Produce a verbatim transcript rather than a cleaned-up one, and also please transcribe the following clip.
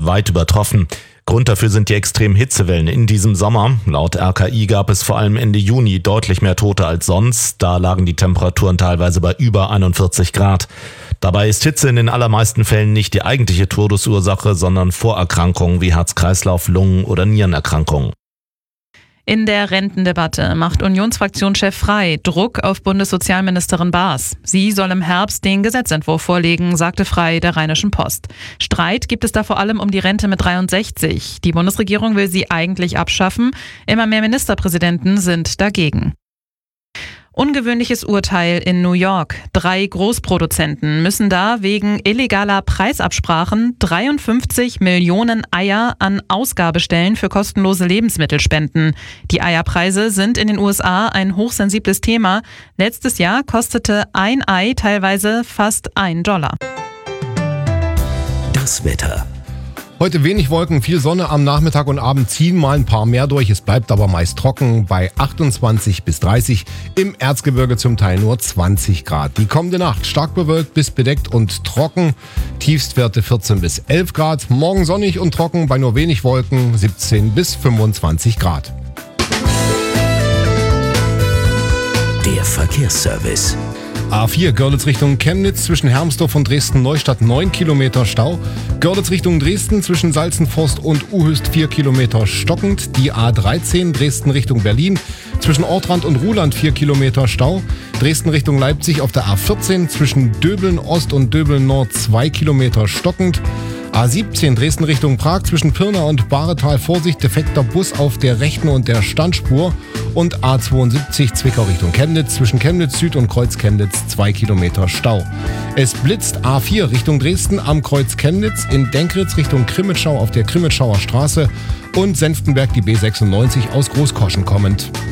weit übertroffen. Grund dafür sind die extremen Hitzewellen in diesem Sommer. Laut R K I gab es vor allem Ende Juni deutlich mehr Tote als sonst. Da lagen die Temperaturen teilweise bei über einundvierzig Grad. Dabei ist Hitze in den allermeisten Fällen nicht die eigentliche Todesursache, sondern Vorerkrankungen wie Herz-Kreislauf-, Lungen- oder Nierenerkrankungen. In der Rentendebatte macht Unionsfraktionschef Frey Druck auf Bundessozialministerin Baas. Sie soll im Herbst den Gesetzentwurf vorlegen, sagte Frey der Rheinischen Post. Streit gibt es da vor allem um die Rente mit dreiundsechzig. Die Bundesregierung will sie eigentlich abschaffen. Immer mehr Ministerpräsidenten sind dagegen. Ungewöhnliches Urteil in New York. Drei Großproduzenten müssen da wegen illegaler Preisabsprachen dreiundfünfzig Millionen Eier an Ausgabestellen für kostenlose Lebensmittel spenden. Die Eierpreise sind in den U S A ein hochsensibles Thema. Letztes Jahr kostete ein Ei teilweise fast ein Dollar. Das Wetter. Heute wenig Wolken, viel Sonne, am Nachmittag und Abend ziehen mal ein paar mehr durch. Es bleibt aber meist trocken bei achtundzwanzig bis dreißig, im Erzgebirge zum Teil nur zwanzig Grad. Die kommende Nacht stark bewölkt bis bedeckt und trocken, Tiefstwerte vierzehn bis elf Grad. Morgen sonnig und trocken bei nur wenig Wolken, siebzehn bis fünfundzwanzig Grad. Der Verkehrsservice. A vier Görlitz Richtung Chemnitz zwischen Hermsdorf und Dresden-Neustadt neun Kilometer Stau. Görlitz Richtung Dresden zwischen Salzenforst und Uhöst vier Kilometer stockend. Die A dreizehn Dresden Richtung Berlin zwischen Ortrand und Ruhland vier Kilometer Stau. Dresden Richtung Leipzig auf der A vierzehn zwischen Döbeln Ost und Döbeln Nord zwei Kilometer stockend. A siebzehn Dresden Richtung Prag zwischen Pirna und Bahretal Vorsicht, defekter Bus auf der rechten und der Standspur. Und A zweiundsiebzig Zwickau Richtung Chemnitz zwischen Chemnitz Süd und Kreuz Chemnitz zwei Kilometer Stau. Es blitzt A vier Richtung Dresden am Kreuz Chemnitz, in Denkritz Richtung Krimmitschau auf der Krimmitschauer Straße und Senftenberg die B sechsundneunzig aus Großkoschen kommend.